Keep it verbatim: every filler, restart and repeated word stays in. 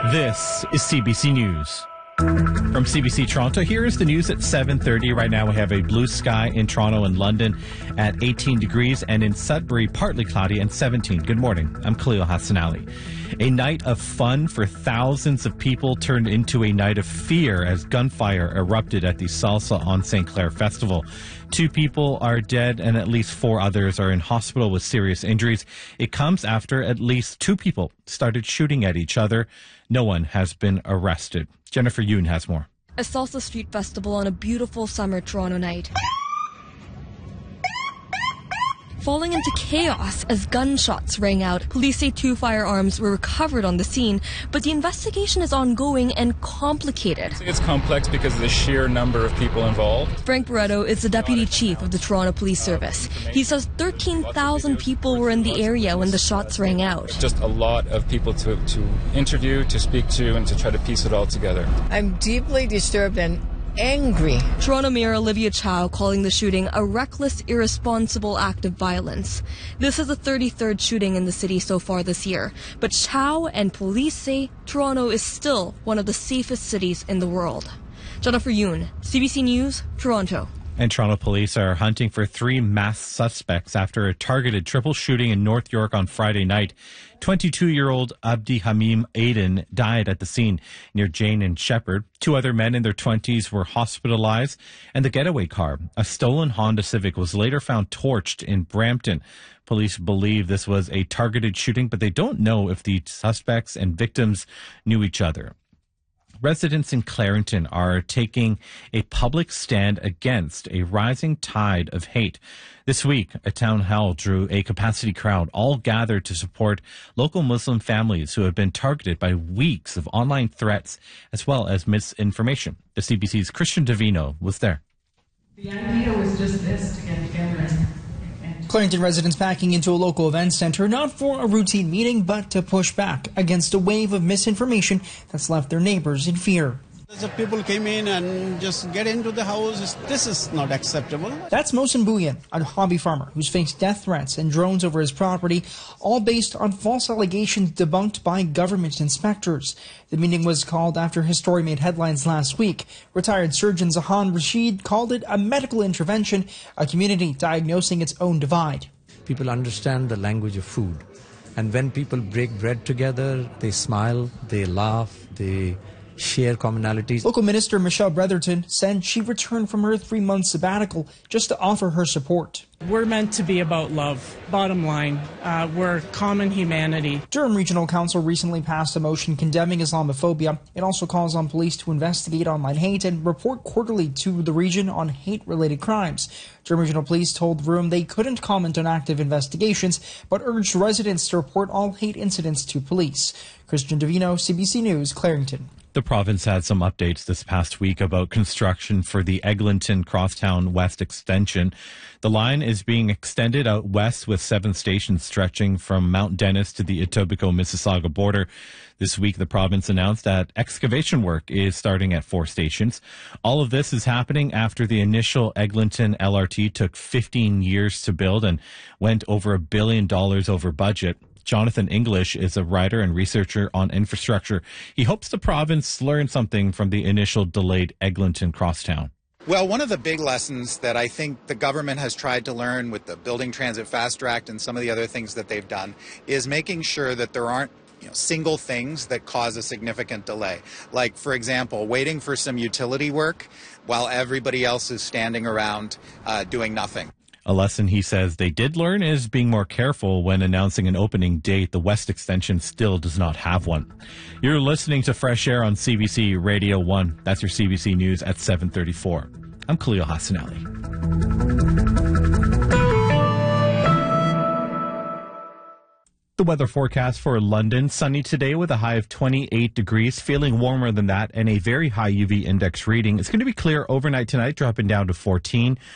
This is C B C News. From C B C Toronto, here is the news at seven thirty. Right now we have a blue sky in Toronto and London at eighteen degrees, and in Sudbury partly cloudy and seventeen. Good morning. I'm Khalil Hassan Ali. A night of fun for thousands of people turned into a night of fear as gunfire erupted at the Salsa on Saint Clair Festival. Two people are dead and at least four others are in hospital with serious injuries. It comes after at least two people started shooting at each other. No one has been arrested. Jennifer Yoon has more. A salsa street festival on a beautiful summer Toronto night, falling into chaos as gunshots rang out. Police say two firearms were recovered on the scene, but the investigation is ongoing and complicated. It's complex because of the sheer number of people involved. Frank Barretto is the deputy chief of the Toronto Police Service. He says thirteen thousand people were in the area when the shots rang out. Just a lot of people to, to interview, to speak to, and to try to piece it all together. I'm deeply disturbed and angry. Toronto Mayor Olivia Chow calling the shooting a reckless, irresponsible act of violence. This is the thirty-third shooting in the city so far this year, but Chow and police say Toronto is still one of the safest cities in the world. Jennifer Yoon, C B C News, Toronto. And Toronto police are hunting for three masked suspects after a targeted triple shooting in North York on Friday night. twenty-two-year-old Abdi Hamim Aiden died at the scene near Jane and Shepherd. Two other men in their twenties were hospitalized, and the getaway car, a stolen Honda Civic, was later found torched in Brampton. Police believe this was a targeted shooting, but they don't know if the suspects and victims knew each other. Residents in Clarington are taking a public stand against a rising tide of hate. This week, a town hall drew a capacity crowd, all gathered to support local Muslim families who have been targeted by weeks of online threats as well as misinformation. The C B C's Christian Davino was there. The idea was just this, to get together and Clarington residents packing into a local event center, not for a routine meeting, but to push back against a wave of misinformation that's left their neighbors in fear. The people came in and just get into the house. This is not acceptable. That's Mohsen Bouyan, a hobby farmer who's faced death threats and drones over his property, all based on false allegations debunked by government inspectors. The meeting was called after his story made headlines last week. Retired surgeon Zahan Rashid called it a medical intervention, a community diagnosing its own divide. People understand the language of food. And when people break bread together, they smile, they laugh, they share commonalities. Local Minister Michelle Bretherton said she returned from her three-month sabbatical just to offer her support. we're meant to be about love. Bottom line, uh, we're common humanity. Durham Regional Council recently passed a motion condemning Islamophobia. It also calls on police to investigate online hate and report quarterly to the region on hate-related crimes. Durham Regional Police told the room they couldn't comment on active investigations, but urged residents to report all hate incidents to police. Christian Davino, C B C News, Clarington. The province had some updates this past week about construction for the Eglinton Crosstown West extension. The line is being extended out west with seven stations stretching from Mount Dennis to the Etobicoke-Mississauga border. This week, the province announced that excavation work is starting at four stations. All of this is happening after the initial Eglinton L R T took fifteen years to build and went over a billion dollars over budget. Jonathan English is a writer and researcher on infrastructure. He hopes the province learned something from the initial delayed Eglinton Crosstown. Well, one of the big lessons that I think the government has tried to learn with the Building Transit Fast Act and some of the other things that they've done is making sure that there aren't you know, single things that cause a significant delay. Like, for example, waiting for some utility work while everybody else is standing around uh, doing nothing. A lesson he says they did learn is being more careful when announcing an opening date. The West Extension still does not have one. You're listening to Fresh Air on C B C Radio one. That's your C B C News at seven thirty-four. I'm Khalil Hassan Ali. The weather forecast for London, sunny today with a high of twenty-eight degrees, feeling warmer than that and a very high U V index reading. It's going to be clear overnight tonight, dropping down to fourteen.